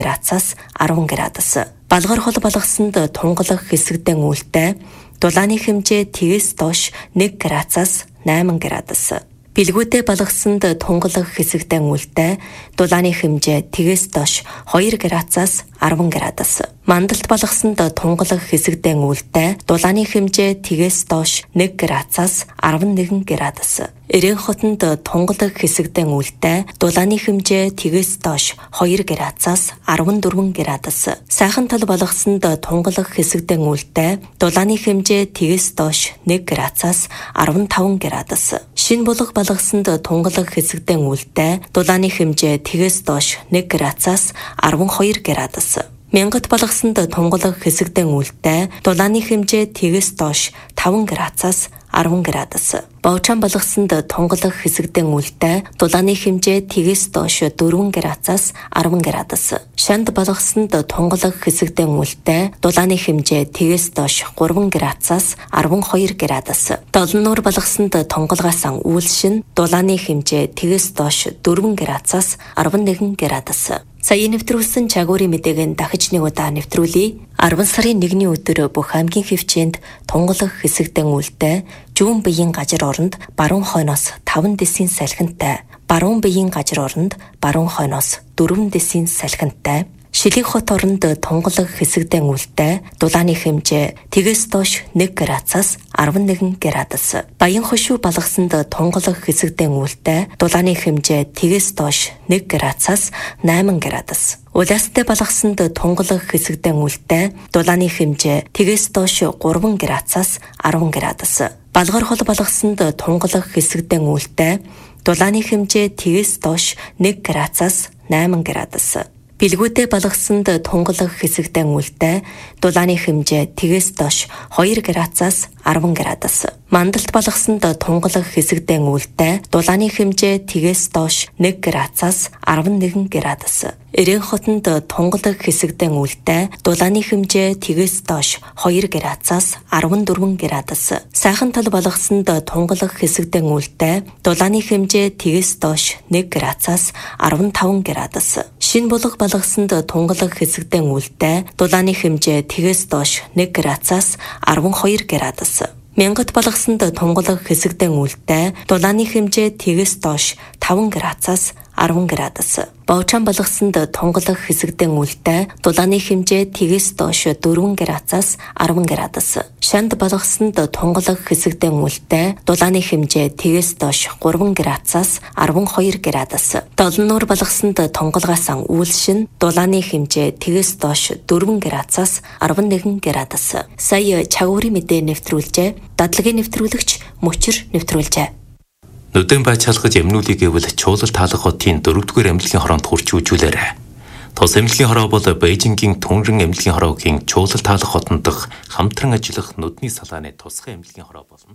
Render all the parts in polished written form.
градусаас 10 градус. Балгар хол болгосонд тунгалаг хэсэгдэн үлдээ дулааны хэмжээ тэгээс доош 1 градусаас 8 градус. Билгүүдээ балгасанд тунгалаг хэсэгдэн үлдээ дулааны хэмжээ тэгээс доош 2 градусаас 10 градус. Мандалт балгасанд тунгалаг хэсэгдэн үлдээ дулааны хэмжээ тэгээс доош 1 градусаас 11 градус. Эрээн хотод тунгалаг хэсэгдэн үлдээ дулааны хэмжээ тэгээс доош 2 градусаас 14 градус. Сайхан тал балгасанд тунгалаг хэсэгдэн үлдээ дулааны хэмжээ тэгээс доош 1 градусаас 15 градус. Шин булга балгасанд тунгалаг хэсэгдэн үлдээ дулааны хэмжээ тэгээс доош 1 градусаас 12 градус. Мянгат балгасанд тунгалаг хэсэгдэн үлдээ дулааны хэмжээ тэгээс доош 5 градусаас 10 градус. Боочон балгасанд тунгалаг хэсэгдэн үлдээ дулааны хэмжээ тэгээс доош 4 градусаас 10 градус. Шанд балгасанд тунгалаг хэсэгдэн үлдээ дулааны хэмжээ тэгээс доош 3 градусаас 12 градус. Долнуур балгасанд тунгалгаас үйлшин дулааны хэмжээ тэгээс доош 4 градусаас 11 градус. Сая нэвтрүүлсэн чагуурын мэдээг дахиж нэг удаа нэвтрүүлье. 10 сарын 1-ний өдөр бүх аймгийн хэмжээнд тунгалаг хэсэгдэн үлдээ зүүн биеийн газар оронд баруун хойноос 5 десийн салхинтай, баруун биеийн газар оронд баруун хойноос 4 десийн салхинтай. Шилэг хот оронд тунгалаг хэсэгдэн үлдээ дулааны хэмжээ тэгээс доош 1 градусаас 11 градус. Баян хошуу балгасанд тунгалаг хэсэгдэн үлдээ дулааны хэмжээ тэгээс доош 1 градусаас 8 градус. Улаастай балгасанд тунгалаг хэсэгдэн үлдээ дулааны хэмжээ тэгээс доош 3 градусаас 10 градус. Балгар хол балгасанд тунгалаг хэсэгдэн үлдээ дулааны хэмжээ тэгээс доош 1 градусаас 8 градус. Билгүүдээ балгасанд тунгалаг хэсэгдэн үлдээ дулааны хэмжээ тэгээс доош 2 градусаас 10 градус. Мандалт балгасанд тунгалаг хэсэгдэн үлдээ дулааны хэмжээ тэгээс доош 1 градусаас 11 градус. Эрээн хотод тунгалаг хэсэгдэн үлдээ дулааны хэмжээ тэгээс доош 2 градусаас 14 градус. Сайхан тал балгасанд тунгалаг хэсэгдэн үлдээ дулааны хэмжээ тэгээс доош 1 градусаас 15 градус. Шин булга балгасанд тунгалаг хэсэгдэн үлдээ дулааны хэмжээ тэгээс доош 1 градусаас 12 градус. Мянгат балгасанд тунгалаг хэсэгдэн үлдээ дулааны хэмжээ тэгээс доош 5 градусаас 10 градус. Боочон балгасанд тунгалаг хэсэгдэн үлдээ дулааны хэмжээ тэгээс доош 4 градусаас 10 градус. Шанд балгасанд тунгалаг хэсэгдэн үлдээ дулааны хэмжээ тэгээс доош 3 градусаас 12 градус. Долнуур балгасанд тунгалгаас үйлшин дулааны хэмжээ тэгээс доош 4 градусаас 11 градус. Сая чагуурын мэдээ нэвтрүүлжээ. Дадлагын нэвтрүүлэгч Мөчр нэвтрүүлжээ. Нүдэн бай чалгаж эмнүүлийг гэвэл чуулал таалах хотын 4-р эмнэлгийн хороонд хурж үзүүлээрэй. Тус эмнэлгийн хороо бол Бээжингийн Түнрэн эмнэлгийн хороогийн чуулал таалах хотон дах хамтран ажиллах нүдний салааны тусгай эмнэлгийн хороо болно.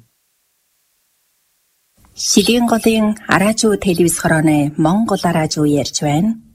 Шилийн голын араажуу телевиз хорооны Монгол араажуу ярьж байна.